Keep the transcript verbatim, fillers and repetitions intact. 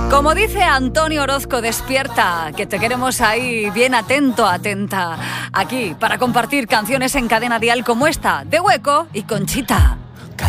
Como dice Antonio Orozco, despierta, que te queremos ahí bien atento, atenta. Aquí, para compartir canciones en Cadena Dial como esta, de Hueco y Conchita.